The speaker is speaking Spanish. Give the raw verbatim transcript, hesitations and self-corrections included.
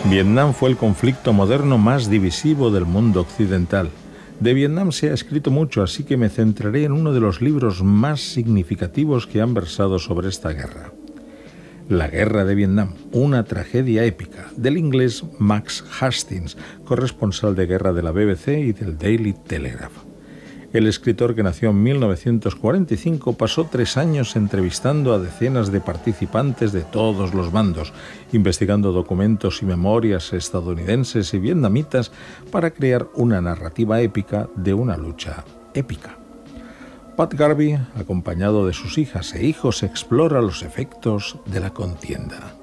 Vietnam fue el conflicto moderno más divisivo del mundo occidental. De Vietnam se ha escrito mucho, así que me centraré en uno de los libros más significativos que han versado sobre esta guerra. La Guerra de Vietnam, una tragedia épica, del inglés Max Hastings, corresponsal de guerra de la B B C y del Daily Telegraph. El escritor, que nació en mil novecientos cuarenta y cinco, pasó tres años entrevistando a decenas de participantes de todos los bandos, investigando documentos y memorias estadounidenses y vietnamitas para crear una narrativa épica de una lucha épica. Pat Garvey, acompañado de sus hijas e hijos, explora los efectos de la contienda.